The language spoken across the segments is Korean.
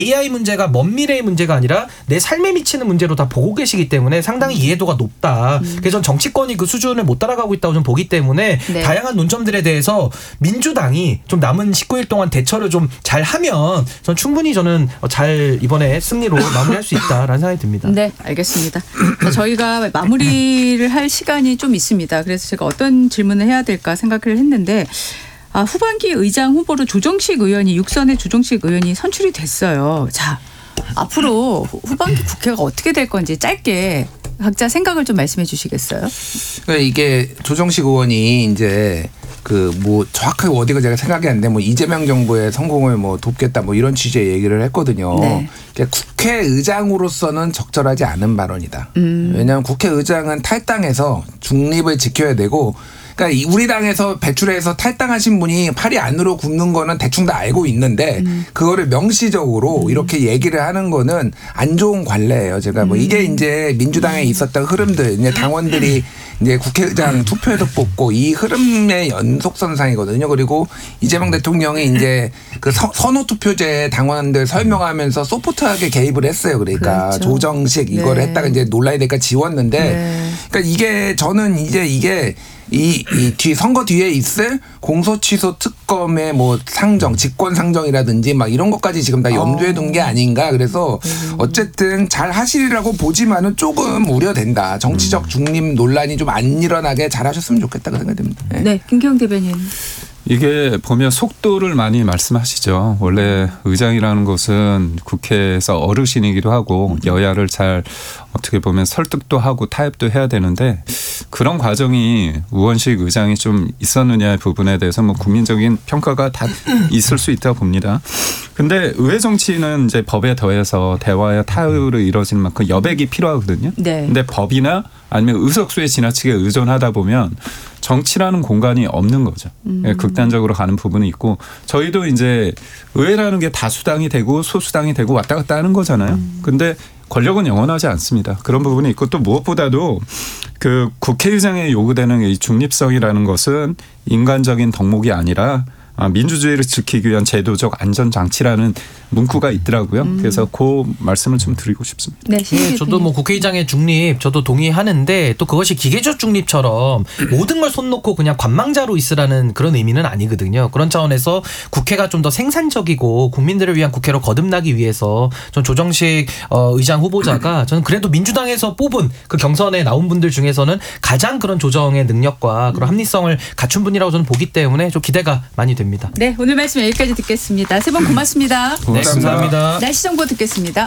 AI 문제가 먼 미래의 문제가 아니라 내 삶에 미치는 문제로 다 보고 계시기 때문에 상당히 이해도가 높다. 그래서 전 정치권이 그 수준을 못 따라가고 있다고 좀 보기 때문에 네. 다양한 논점들에 대해서 민주당이 좀 남은 19일 동안 대처를 좀 잘하면 전 충분히 저는 잘 이번에 승리로 마무리할 수 있다라는 생각이 듭니다. 네, 알겠습니다. 자, 저희가 마무리를 할 시간이 좀 있습니다. 그래서 제가 어떤 질문을 해야 될까 생각을 했는데 후반기 의장 후보로 조정식 의원이 육선의 조정식 의원이 선출이 됐어요. 자, 앞으로 후반기 국회가 어떻게 될 건지 짧게 각자 생각을 좀 말씀해 주시겠어요? 그러니까 이게 조정식 의원이 이제 그 뭐 정확하게 어디가 제가 생각이 안 돼. 뭐 이재명 정부의 성공을 뭐 돕겠다 뭐 이런 취지의 얘기를 했거든요. 네. 그러니까 국회의장으로서는 적절하지 않은 발언이다. 왜냐하면 국회의장은 탈당해서 중립을 지켜야 되고. 그러니까 우리 당에서 배출해서 탈당하신 분이 팔이 안으로 굽는 거는 대충 다 알고 있는데 그거를 명시적으로 이렇게 얘기를 하는 거는 안 좋은 관례예요. 제가 뭐 이게 이제 민주당에 있었던 흐름들, 이제 당원들이 이제 국회의장 투표에서 뽑고 이 흐름의 연속선상이거든요. 그리고 이재명 대통령이 이제 그 선호 투표제 당원들 설명하면서 소프트하게 개입을 했어요. 그러니까 그렇죠. 조정식 이걸 네. 했다가 이제 논란이 되니까 지웠는데 네. 그러니까 이게 저는 이제 이게 이 뒤 선거 뒤에 있을 공소 취소 특검의 뭐 상정, 직권 상정이라든지 막 이런 것까지 지금 다 염두에 둔 게 아닌가. 그래서 어쨌든 잘 하시리라고 보지만은 조금 우려된다. 정치적 중립 논란이 좀 안 일어나게 잘 하셨으면 좋겠다고 생각됩니다. 네. 네, 김기영 대변인. 이게 보면 속도를 많이 말씀하시죠. 원래 의장이라는 것은 국회에서 어르신이기도 하고 여야를 잘 어떻게 보면 설득도 하고 타협도 해야 되는데 그런 과정이 우원식 의장이 좀 있었느냐의 부분에 대해서 뭐 국민적인 평가가 다 있을 수 있다고 봅니다. 근데 의회 정치는 이제 법에 더해서 대화와 타협으로 이루어지는 만큼 여백이 필요하거든요. 네. 근데 법이나 아니면 의석수에 지나치게 의존하다 보면 정치라는 공간이 없는 거죠. 극단적으로 가는 부분이 있고 저희도 이제 의회라는 게 다수당이 되고 소수당이 되고 왔다 갔다 하는 거잖아요. 근데 권력은 영원하지 않습니다. 그런 부분이 있고 또 무엇보다도 그 국회의장에 요구되는 이 중립성이라는 것은 인간적인 덕목이 아니라 민주주의를 지키기 위한 제도적 안전장치라는 문구가 있더라고요. 그래서 그 말씀을 좀 드리고 싶습니다. 네, 네, 저도 뭐 국회의장의 중립 저도 동의하는데 또 그것이 기계적 중립처럼 모든 걸 손 놓고 그냥 관망자로 있으라는 그런 의미는 아니거든요. 그런 차원에서 국회가 좀 더 생산적이고 국민들을 위한 국회로 거듭나기 위해서 전 조정식 의장 후보자가 저는 그래도 민주당에서 뽑은 그 경선에 나온 분들 중에서는 가장 그런 조정의 능력과 그런 합리성을 갖춘 분이라고 저는 보기 때문에 좀 기대가 많이 됩니다. 네, 오늘 말씀 여기까지 듣겠습니다. 세 분 고맙습니다. 네, 감사합니다. 날씨 정보 듣겠습니다.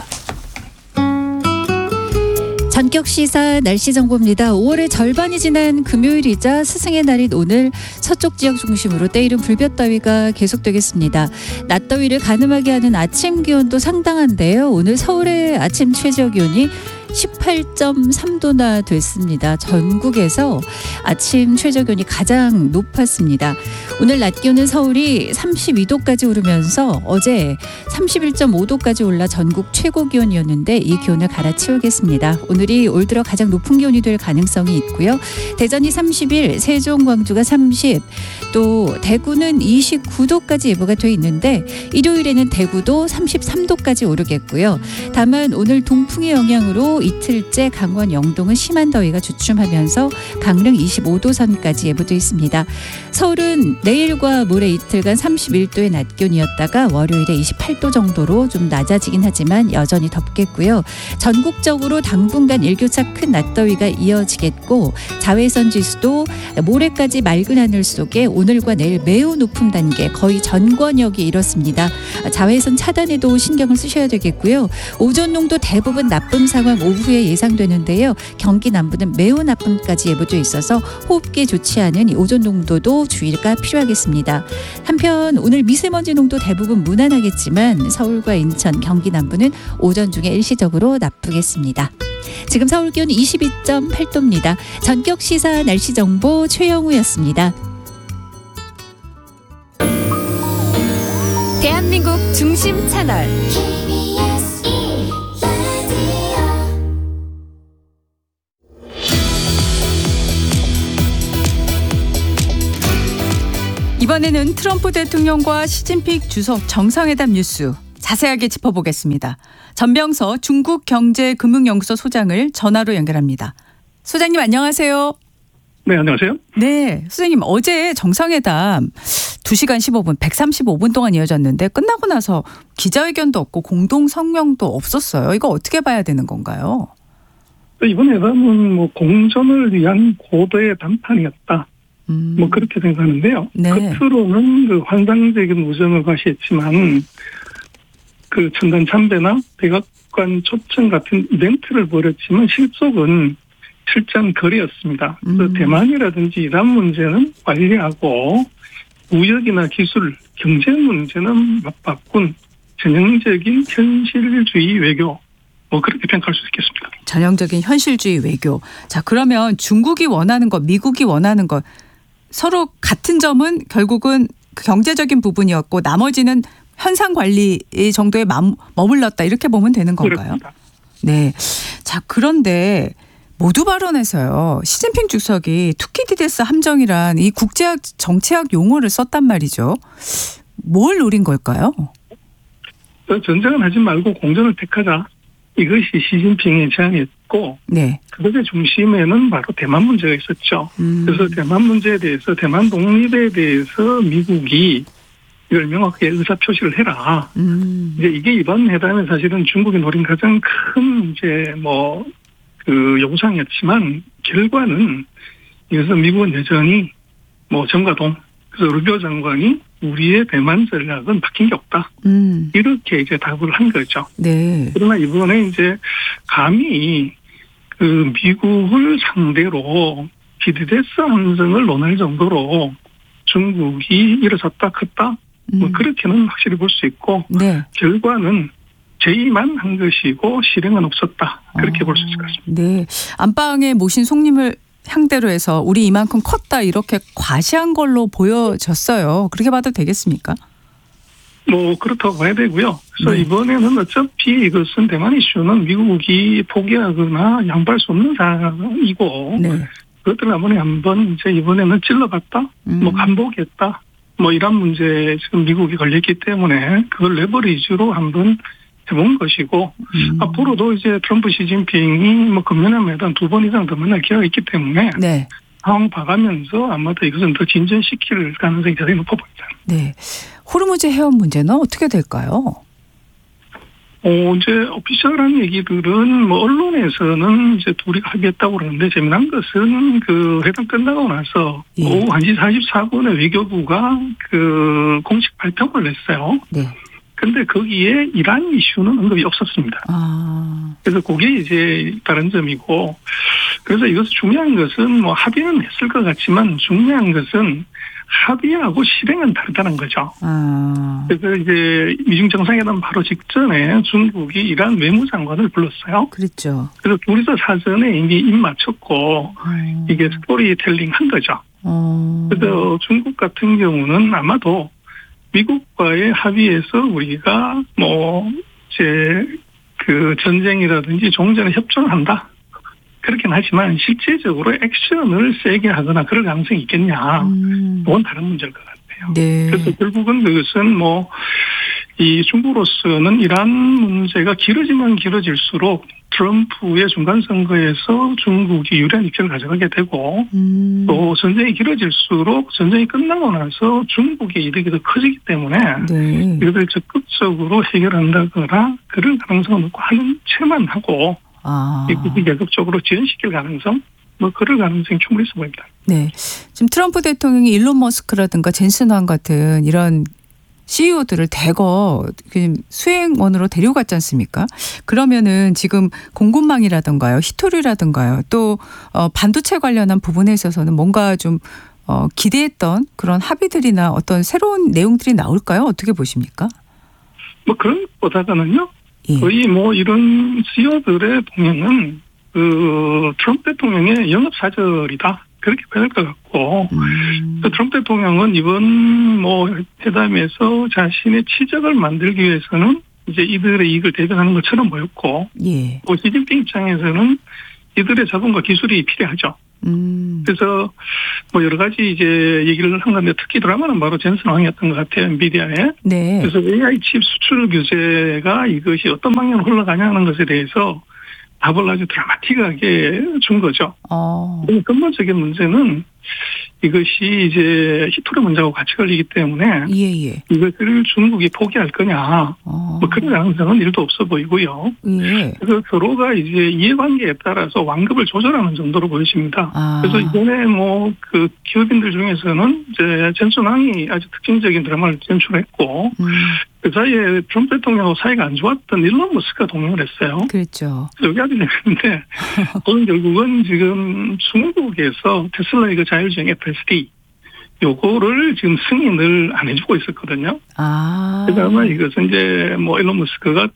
전격 시사 날씨 정보입니다. 5월의 절반이 지난 금요일이자 스승의 날인 오늘 서쪽 지역 중심으로 때이른 불볕더위가 계속되겠습니다. 낮더위를 가늠하게 하는 아침 기온도 상당한데요. 오늘 서울의 아침 최저 기온이 18.3도나 됐습니다. 전국에서 아침 최저기온이 가장 높았습니다. 오늘 낮 기온은 서울이 32도까지 오르면서 어제 31.5도까지 올라 전국 최고 기온이었는데 이 기온을 갈아치우겠습니다. 오늘이 올 들어 가장 높은 기온이 될 가능성이 있고요. 대전이 31, 세종, 광주가 30, 또 대구는 29도까지 예보가 돼 있는데 일요일에는 대구도 33도까지 오르겠고요. 다만 오늘 동풍의 영향으로 이틀째 강원 영동은 심한 더위가 주춤하면서 강릉 25도 선까지 예보돼 있습니다. 서울은 내일과 모레 이틀간 31도의 낮 기온이었다가 월요일에 28도 정도로 좀 낮아지긴 하지만 여전히 덥겠고요. 전국적으로 당분간 일교차 큰 낮더위가 이어지겠고 자외선 지수도 모레까지 맑은 하늘 속에 오늘과 내일 매우 높은 단계 거의 전권역이 이렇습니다. 자외선 차단에도 신경을 쓰셔야 되겠고요. 오존 농도 대부분 나쁨 상황 오후에 예상되는데요. 경기 남부는 매우 나쁨까지 예보돼 있어서 호흡기에 좋지 않은 이 오존 농도도 주의가 필요하겠습니다. 한편 오늘 미세먼지 농도 대부분 무난하겠지만 서울과 인천, 경기 남부는 오전 중에 일시적으로 나쁘겠습니다. 지금 서울 기온 22.8도입니다. 전격 시사 날씨 정보 최영우였습니다. 대한민국 중심 채널 이번에는 트럼프 대통령과 시진핑 주석 정상회담 뉴스. 자세하게 짚어보겠습니다. 전병서 중국경제금융연구소 소장을 전화로 연결합니다. 소장님 안녕하세요. 네, 안녕하세요. 네, 소장님 어제 정상회담 2시간 15분, 135분 동안 이어졌는데 끝나고 나서 기자회견도 없고 공동 성명도 없었어요. 이거 어떻게 봐야 되는 건가요? 이번 회담은 뭐 공전을 위한 고도의 담판이었다. 뭐 그렇게 생각하는데요. 네. 겉으로는 그 환상적인 우정을 과시했지만 그 천단 참배나 백악관 초청 같은 이벤트를 벌였지만 실속은 실전 거래였습니다. 그래서 대만이라든지 이란 문제는 관리하고 무역이나 기술, 경제 문제는 맞바꾼 전형적인 현실주의 외교, 뭐 그렇게 평가할 수 있겠습니다. 전형적인 현실주의 외교. 자, 그러면 중국이 원하는 것, 미국이 원하는 것 서로 같은 점은 결국은 경제적인 부분이었고 나머지는 현상 관리 정도에 머물렀다 이렇게 보면 되는 건가요? 그렇습니다. 네. 자, 그런데 모두 발언에서요. 시진핑 주석이 투키디데스 함정이란 이 국제학 정치학 용어를 썼단 말이죠. 뭘 노린 걸까요? 전쟁은 하지 말고 공전을 택하자. 이것이 시진핑의 제안이었고 네. 그것의 중심에는 바로 대만 문제가 있었죠. 그래서 대만 문제에 대해서 대만 독립에 대해서 미국이 이걸 명확하게 의사표시를 해라. 이제 이게 이번 회담에 사실은 중국이 노린 가장 큰 이제 뭐 그 요구사항이었지만 결과는 이것은 미국은 여전히 뭐 정가동 그래서 루비오 장관이 우리의 대만 전략은 바뀐 게 없다. 이렇게 이제 답을 한 거죠. 네. 그러나 이번에 이제 감히 그 미국을 상대로 비디데스 함정을 논할 정도로 중국이 일어섰다 컸다. 뭐 그렇게는 확실히 볼 수 있고 네. 결과는 제의만 한 것이고 실행은 없었다. 그렇게 볼 수 있을 것 같습니다. 네. 안방에 모신 손님을 향대로 해서 우리 이만큼 컸다 이렇게 과시한 걸로 보여졌어요. 그렇게 봐도 되겠습니까? 뭐 그렇다고 봐야 되고요. 그래서 네. 이번에는 어차피 이것은 대만 이슈는 미국이 포기하거나 양보할 수 없는 사항이고 네. 그것들 아무리 한번 이제 이번에는 찔러봤다, 뭐 간보겠다, 뭐 이런 문제에 지금 미국이 걸렸기 때문에 그걸 레버리지로 한번 해본 것이고 앞으로도 이제 트럼프 시진핑이 뭐 금년에 매달 2번 이상 더 만날 기회가 있기 때문에 네. 상황 봐가면서 아마도 이것은 더 진전시킬 가능성이 대단히 높아 보입니다. 네. 호르무즈 해협 문제는 어떻게 될까요? 이제 오피셜한 얘기들은 뭐 언론에서는 이제 둘이 합의했다고 그러는데 재미난 것은 그 회담 끝나고 나서 예. 오후 1시 44분에 외교부가 그 공식 발표를 냈어요. 네. 근데 거기에 이란 이슈는 언급이 없었습니다. 아. 그래서 그게 이제 다른 점이고 그래서 이것이 중요한 것은 뭐 합의는 했을 것 같지만 중요한 것은 합의하고 실행은 다르다는 거죠. 아. 그래서 이제 미중 정상회담 바로 직전에 중국이 이란 외무장관을 불렀어요. 그랬죠. 그래서 둘이서 사전에 이미 입 맞췄고 이게 스토리텔링 한 거죠. 그래서 중국 같은 경우는 아마도 미국과의 합의에서 우리가 뭐 이제 그 전쟁이라든지 종전에 협조를 한다. 그렇긴 하지만 실제적으로 액션을 세게 하거나 그럴 가능성이 있겠냐. 그건 다른 문제일 것 같아요. 네. 그래서 결국은 그것은 뭐 이 중국으로서는 이란 문제가 길어지면 길어질수록 트럼프의 중간 선거에서 중국이 유리한 입장을 가져가게 되고 또 전쟁이 길어질수록 전쟁이 끝나고 나서 중국의 이득이 더 커지기 때문에 네. 이것을 적극적으로 해결한다거나 그럴 가능성은 없고 하는 채만 하고 아. 미국이 계속적으로 지연시킬 가능성 뭐 그럴 가능성이 충분히 있어 보입니다. 네. 지금 트럼프 대통령이 일론 머스크라든가 젠슨 황 같은 이런 CEO들을 대거 수행원으로 데려갔지 않습니까? 그러면은 지금 공급망이라든가요, 히토류라든가요, 또 반도체 관련한 부분에 있어서는 뭔가 좀 기대했던 그런 합의들이나 어떤 새로운 내용들이 나올까요? 어떻게 보십니까? 뭐 그런 것보다는요. 예. 거의 뭐 이런 CEO들의 동행은 그 트럼프 대통령의 영업사절이다. 그렇게 봐야 될 것 같고 트럼프 대통령은 이번 뭐 회담에서 자신의 치적을 만들기 위해서는 이제 이들의 이익을 대변하는 것처럼 보였고 예. 시진핑 입장에서는 이들의 자본과 기술이 필요하죠. 그래서 뭐 여러 가지 이제 얘기를 한 건데 특히 드라마는 바로 젠슨 왕이었던 것 같아요. 엔비디아에. 네. 그래서 AI 칩 수출 규제가 이것이 어떤 방향으로 흘러가냐는 것에 대해서 답을 아주 드라마틱하게 준 거죠. 근본적인 문제는 이것이 이제 히토리 문제하고 같이 걸리기 때문에 예. 이것을 중국이 포기할 거냐 뭐 그런 가능성은 일도 없어 보이고요. 예. 그래서 서로가 이제 이해관계에 따라서 완급을 조절하는 정도로 보여집니다. 그래서 이번에 뭐 그 기업인들 중에서는 이제 젠슨 왕이 아주 특징적인 드라마를 연출했고 그 사이에 트럼프 대통령하고 사이가 안 좋았던 일론 머스크가 동행을 했어요. 그렇죠. 여기 아주 재밌는데 그건 결국은 지금 중국에서 테슬라의 그 자율주행 FSD 요거를 지금 승인을 안 해주고 있었거든요. 그래서 아마 이것은 이제 뭐 일론 머스크가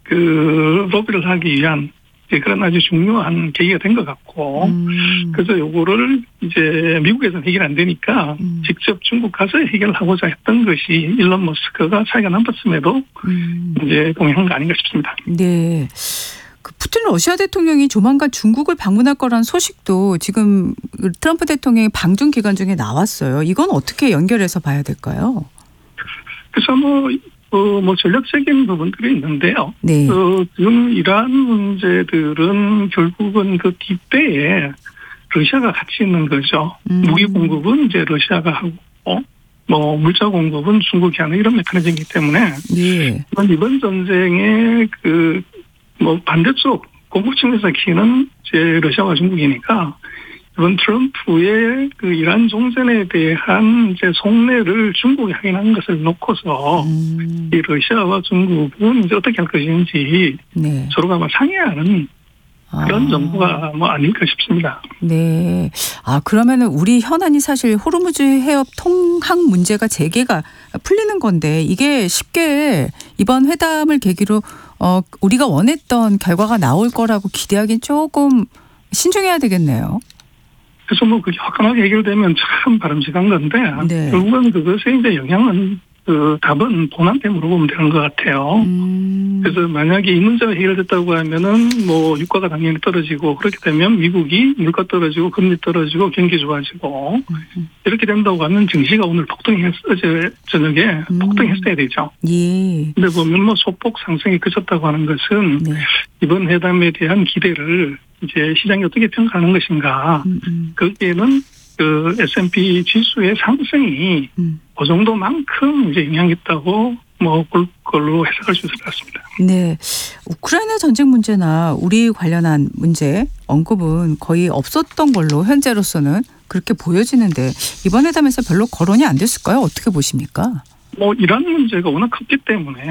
그 로비를 하기 위한 그런 아주 중요한 계기가 된 것 같고 그래서 요거를 이제 미국에서는 해결 안 되니까 직접 중국 가서 해결하고자 했던 것이 일론 머스크가 차이가 남았음에도 이제 동행한 거 아닌가 싶습니다. 네. 그 푸틴 러시아 대통령이 조만간 중국을 방문할 거라는 소식도 지금 트럼프 대통령의 방중 기간 중에 나왔어요. 이건 어떻게 연결해서 봐야 될까요? 그래서 뭐 전략적인 부분들이 있는데요. 네. 지금 이러한 문제들은 결국은 그 뒷배에 러시아가 같이 있는 거죠. 무기 공급은 이제 러시아가 하고, 뭐 물자 공급은 중국이 하는 이런 메커니즘이기 때문에 예. 이번 전쟁의 그 뭐 반대쪽 공급 측면에서 키는 이제 러시아와 중국이니까 이번 트럼프의 그 이란 종전에 대한 이제 속내를 중국이 확인한 것을 놓고서 이 러시아와 중국은 이제 어떻게 할 것인지 네. 서로가 막 상의하는 그런 정도가 뭐 아닐까 싶습니다. 네. 그러면은 우리 현안이 사실 호르무즈 해협 통항 문제가 재개가 풀리는 건데 이게 쉽게 이번 회담을 계기로 우리가 원했던 결과가 나올 거라고 기대하기는 조금 신중해야 되겠네요. 그래서 뭐 그게 화끈하게 해결되면 참 바람직한 건데 네. 결국은 그것에 이제 영향은 그 답은 본한테 물어보면 되는 것 같아요. 그래서 만약에 이 문제가 해결됐다고 하면은 뭐 유가가 당연히 떨어지고 그렇게 되면 미국이 물가 떨어지고 금리 떨어지고 경기 좋아지고 이렇게 된다고 하면 증시가 오늘 어제 저녁에 폭등했어야 되죠. 예. 근데 보면 뭐 소폭 상승이 그쳤다고 하는 것은 네. 이번 회담에 대한 기대를 이제 시장이 어떻게 평가하는 것인가. 거기에는 그 S&P 지수의 상승이 그 정도만큼 이제 영향이 있다고 뭐 그걸로 해석할 수 있을 것 같습니다. 네, 우크라이나 전쟁 문제나 우리 관련한 문제 언급은 거의 없었던 걸로 현재로서는 그렇게 보여지는데 이번 회담에서 별로 거론이 안 됐을까요? 어떻게 보십니까? 뭐 이란 문제가 워낙 컸기 때문에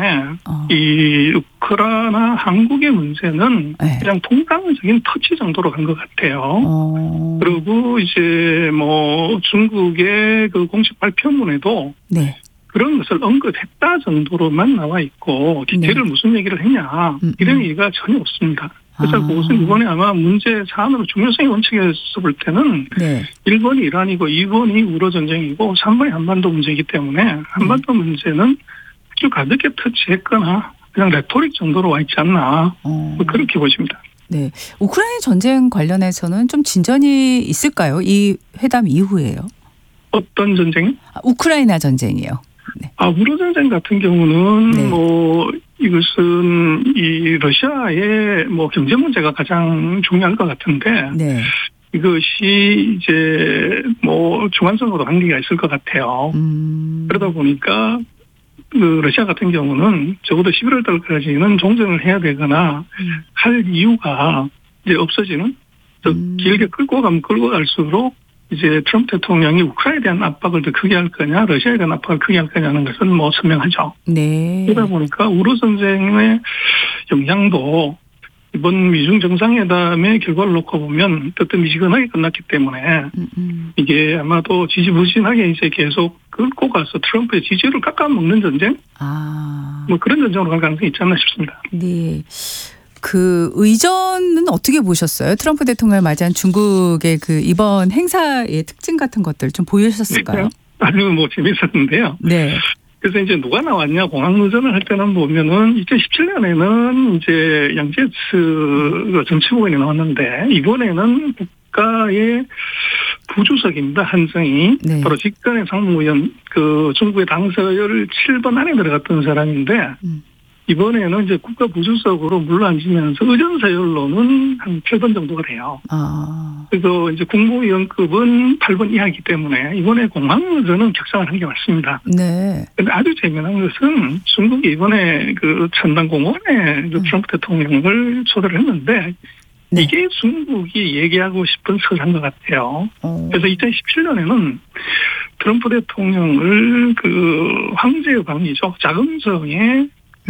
이 우크라이나 한국의 문제는 네. 그냥 통상적인 터치 정도로 간 것 같아요. 그리고 이제 뭐 중국의 그 공식 발표문에도 네. 그런 것을 언급했다 정도로만 나와 있고 디테일을 무슨 얘기를 했냐 이런 얘기가 전혀 없습니다. 그래서 그것은 이번에 아마 문제 사안으로 중요성의 원칙에서 볼 때는 네. 1번이 이란이고 2번이 우러 전쟁이고 3번이 한반도 문제이기 때문에 한반도 문제는 아주 가볍게 터치했거나 그냥 레토릭 정도로 와 있지 않나 뭐 그렇게 보십니다. 네, 우크라이나 전쟁 관련해서는 좀 진전이 있을까요? 이 회담 이후에요. 어떤 전쟁이? 우크라이나 전쟁이요. 네. 우러 전쟁 같은 경우는 네. 뭐 이것은 이 러시아의 뭐 경제 문제가 가장 중요할 것 같은데 네. 이것이 이제 뭐 중간선으로 관계가 있을 것 같아요. 그러다 보니까 그 러시아 같은 경우는 적어도 11월 달까지는 종전을 해야 되거나 할 이유가 이제 없어지는 더 길게 끌고 갈수록 이제 트럼프 대통령이 우크라이나에 대한 압박을 더 크게 할 거냐, 러시아에 대한 압박을 크게 할 거냐는 것은 뭐 선명하죠. 네. 그러다 보니까 우러 전쟁의 영향도 이번 미중 정상회담의 결과를 놓고 보면 뜨뜻미지근하게 끝났기 때문에 이게 아마도 지지부진하게 이제 계속 끌고 가서 트럼프의 지지율을 깎아먹는 전쟁? 뭐 그런 전쟁으로 갈 가능성이 있지 않나 싶습니다. 네. 그 의전은 어떻게 보셨어요? 트럼프 대통령을 맞이한 중국의 그 이번 행사의 특징 같은 것들 좀 보여주셨을까요? 아주 뭐 재밌었는데요. 네. 그래서 이제 누가 나왔냐, 공항의전을 할 때는 보면은 2017년에는 이제 양재츠 정치국원이 나왔는데, 이번에는 국가의 부주석입니다. 한정이. 네. 바로 직전에 상무위원, 중국의 당서열 7번 안에 들어갔던 사람인데, 이번에는 이제 국가 부주석으로 물러앉으면서 의전서열로는 한 8번 정도가 돼요. 그래서 이제 국무위원급은 8번 이하이기 때문에 이번에 공항의전은 격상을 한 게 맞습니다. 네. 근데 아주 재미난 것은 중국이 이번에 천당공원에 트럼프 대통령을 초대를 했는데, 네. 이게 중국이 얘기하고 싶은 서사인 것 같아요. 그래서 2017년에는 트럼프 대통령을 황제의 방이죠. 자금성에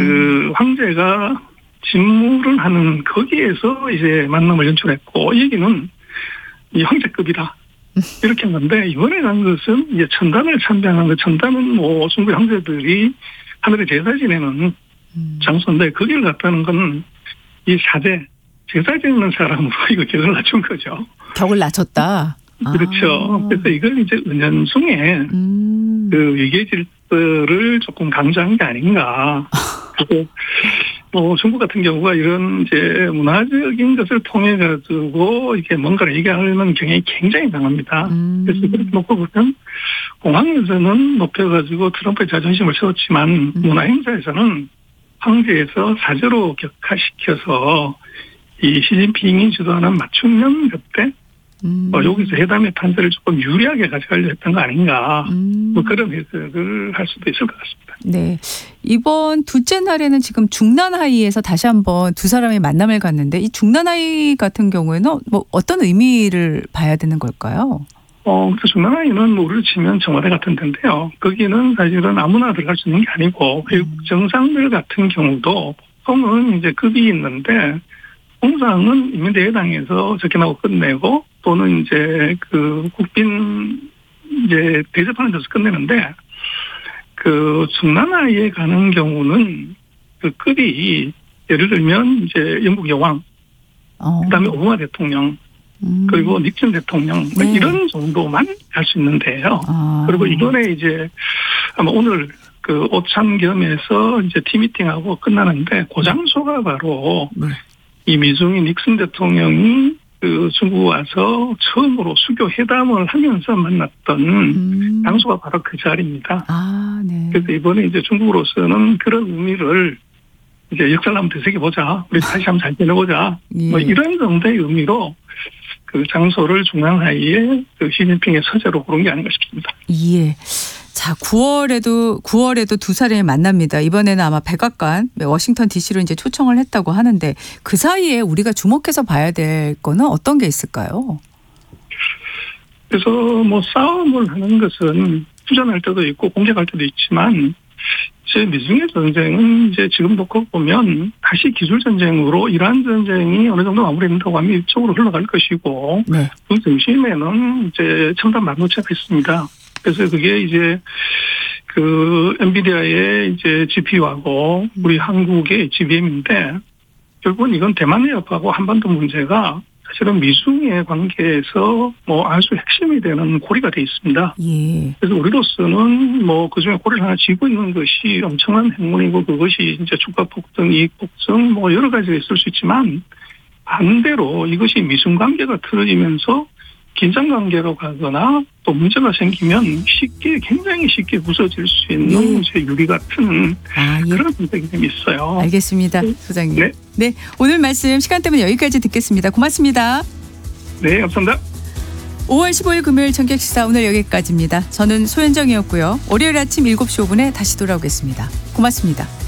황제가 집무를 하는 거기에서 이제 만남을 연출했고, 이 얘기는 이 황제급이다. 이렇게 했는데, 이번에 간 것은 이제 천단을 참배하는 거, 천단은 뭐 중국 황제들이 하늘에 제사 지내는 장소인데, 거기를 갔다는 건 이 사제, 제사 지내는 사람으로 이거 격을 낮춘 거죠. 격을 낮췄다. 그렇죠. 그래서 이걸 이제 은연중에 위계 질서를 조금 강조한 게 아닌가. 그리고 중국 같은 경우가 이런 이제 문화적인 것을 통해 가지고 이렇게 뭔가를 얘기하는 경향이 굉장히 강합니다. 그래서 그렇게 놓고 보면 공항에서는 높여가지고 트럼프의 자존심을 세웠지만 문화 행사에서는 황제에서 사제로 격화시켜서 이 시진핑이 주도하는 맞춤형 협대, 여기서 회담의 판세를 조금 유리하게 가져가려 했던 거 아닌가. 뭐 그런 해석을 할 수도 있을 것 같습니다. 네. 이번 둘째 날에는 지금 중난하이에서 다시 한번 두 사람의 만남을 갖는데, 이 중난하이 같은 경우에는 뭐 어떤 의미를 봐야 되는 걸까요? 그래서 중난하이는 뭐 우리로 치면 청와대 같은 데인데요. 거기는 사실은 아무나 들어갈 수 있는 게 아니고, 외국 정상들 같은 경우도 보통은 이제 급이 있는데, 통상은 인민대회당에서 접견하고 끝내고, 또는 이제 국빈 이제 대접하는 데서 끝내는데, 중난하이에 가는 경우는 급이 예를 들면 이제 영국 여왕, 그다음에 오바마 대통령, 그리고 닉슨 대통령, 네. 이런 정도만 갈 수 있는데요. 그리고 이번에 이제 아마 오늘 오참겸에서 이제 팀미팅하고 끝나는데, 그 장소가 바로 이 미중인 닉슨 대통령이 중국 와서 처음으로 수교 회담을 하면서 만났던 장소가 바로 그 자리입니다. 네. 그래서 이번에 이제 중국으로서는 그런 의미를 이제 역사를 한번 되새겨보자, 우리 다시 한번 잘 지내보자, 뭐 이런 정도의 의미로 장소를 중앙하이에 시진핑의 서재로 고른 게 아닌가 싶습니다. 예. 자, 9월에도 두 사람이 만납니다. 이번에는 아마 백악관, 워싱턴 DC로 이제 초청을 했다고 하는데, 그 사이에 우리가 주목해서 봐야 될 거는 어떤 게 있을까요? 그래서 뭐 싸움을 하는 것은 휴전할 때도 있고 공격할 때도 있지만, 이제 미중의 전쟁은 이제 지금 놓고 보면 다시 기술 전쟁으로 이란 전쟁이 어느 정도 마무리된다고 하면 이쪽으로 흘러갈 것이고, 네. 그 중심에는 이제 첨단 반도체가 있습니다. 그래서 그게 이제 엔비디아의 이제 GPU하고 우리 한국의 GBM인데, 결국은 이건 대만 해협하고 한반도 문제가 사실은 미중의 관계에서 뭐 아주 핵심이 되는 고리가 돼 있습니다. 예. 그래서 우리로서는 뭐 그중에 고리를 하나 쥐고 있는 것이 엄청난 행운이고, 그것이 이제 주가 폭등, 이익 폭등 뭐 여러 가지가 있을 수 있지만, 반대로 이것이 미중 관계가 틀어지면서 긴장 관계로 가거나 또 문제가 생기면 굉장히 쉽게 부서질 수 있는 이제 유리 같은 그런 분석이 좀 있어요. 알겠습니다, 소장님. 네. 오늘 말씀 시간 때문에 여기까지 듣겠습니다. 고맙습니다. 네, 감사합니다. 5월 15일 금요일 전격시사 오늘 여기까지입니다. 저는 소현정이었고요. 월요일 아침 7시 5분에 다시 돌아오겠습니다. 고맙습니다.